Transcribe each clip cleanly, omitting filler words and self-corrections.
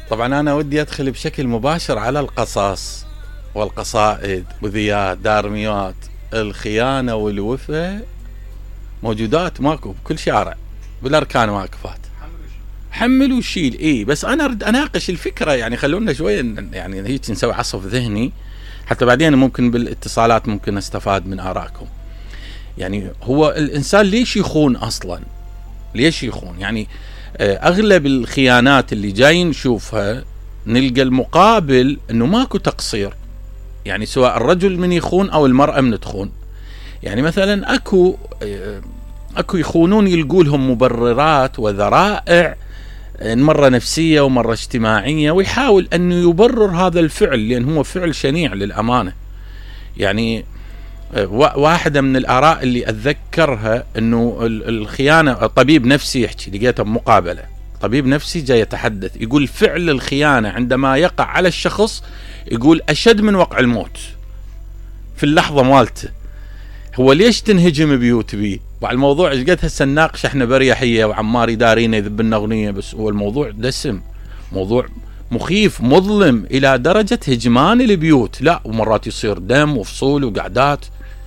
طبعا أنا ودي أدخل بشكل مباشر على القصص والقصائد وذيات دارميات. الخيانة والوفاء موجودات ماكو بكل شارع، بالأركان واقفات، حمل وشيل. بس أنا أريد أناقش الفكرة، يعني خلونا شوية يعني هيك نسوي عصف ذهني حتى بعدين ممكن بالاتصالات ممكن استفاد من آرائكم. يعني هو الإنسان ليش يخون أصلا؟ ليش يخون؟ يعني أغلب الخيانات اللي جاي نشوفها نلقى المقابل أنه ماكو تقصير، يعني سواء الرجل من يخون أو المرأة من تخون. يعني مثلا أكو يخونون يلقوا لهم مبررات وذرائع، مرة نفسية ومرة اجتماعية، ويحاول أنه يبرر هذا الفعل لأن هو فعل شنيع للأمانة. يعني واحدة من الآراء اللي أتذكرها أنه الخيانة، طبيب نفسي يحكي، لقيته مقابلة طبيب نفسي جاي يتحدث، يقول فعل الخيانة عندما يقع على الشخص يقول أشد من وقع الموت في اللحظة مالته. هو ليش تنهجم بيوت بيه؟ وعلى الموضوع ايش قد هسه نناقش احنا بريحية وعمار يدارينا يذب لنا اغنية، بس هو الموضوع دسم، موضوع مخيف مظلم إلى درجة هجمان البيوت. لا، ومرات يصير دم وفصول وقعدات.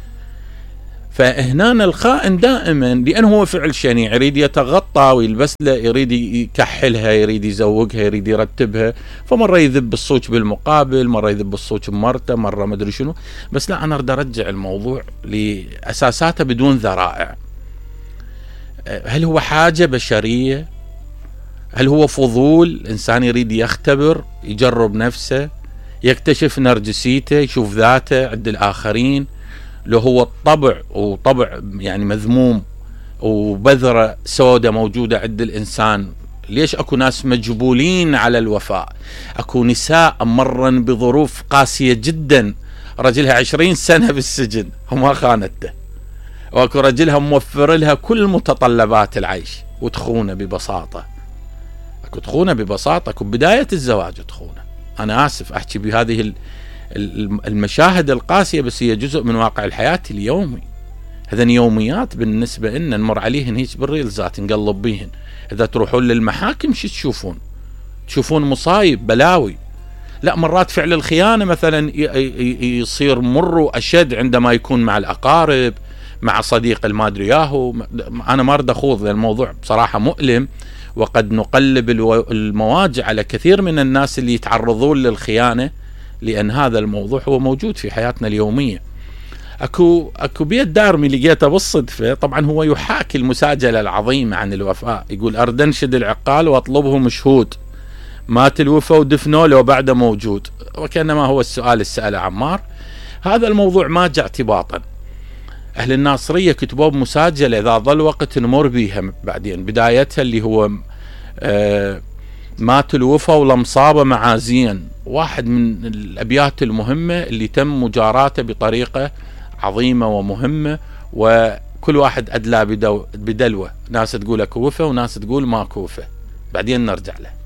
فهنا الخائن دائما لأنه هو فعل شنيع، يريد يتغطى ويلبس له، يريد يكحلها، يريد يزوقها، يريد يرتبها، فمرة يذب الصوت بالمقابل، مرة يذب الصوت بمرته، مرة ما أدري شنو. بس لا، أنا أريد أرجع الموضوع لأساساته بدون ذرائع. هل هو حاجة بشرية؟ هل هو فضول؟ إنسان يريد يختبر، يجرب نفسه، يكتشف نرجسيته، يشوف ذاته عند الآخرين؟ لو هو الطبع وطبع يعني مذموم وبذرة سودة موجودة عند الإنسان، ليش أكو ناس مجبولين على الوفاء؟ أكو نساء مرن بظروف قاسية جدا، رجلها 20 سنة بالسجن وما خانته، وأكو رجلها موفر لها كل متطلبات العيش وتخونه ببساطة. أكو تخونه ببساطة، أكو بداية الزواج تخونه. أنا آسف أحكي بهذه المشاهد القاسية، بس هي جزء من واقع الحياة اليومي. هذا يوميات بالنسبة لنا نمر عليهن هيك بالريلزات نقلب بيهن. إذا تروحون للمحاكم شو تشوفون؟ تشوفون مصايب بلاوي. لا، مرات فعل الخيانة مثلا يصير مر وأشد عندما يكون مع الأقارب، مع صديق المادري ياهو. أنا ما أريد أخوض، لأن الموضوع بصراحة مؤلم، وقد نقلب المواجع على كثير من الناس اللي يتعرضون للخيانة، لأن هذا الموضوع هو موجود في حياتنا اليومية. أكو بيت دارمي لقيته بالصدفة، طبعا هو يحاكي المساجلة العظيمة عن الوفاء، يقول أرد أنشد العقال وأطلبهم شهود، مات الوفا ودفنوه لو بعده موجود. وكأنما هو السؤال اللي سأله عمار. هذا الموضوع ما جاء اعتباطا. أهل الناصرية كتبوا بمساجلة إذا ظل وقت نمر بيها بعدين، بدايتها اللي هو مات الوفا ولم صاب معازيا، واحد من الأبيات المهمة اللي تم مجاراته بطريقة عظيمة ومهمة، وكل واحد أدلى بدلوه. ناس تقول أكو وفا وناس تقول ما كوفة، بعدين نرجع له.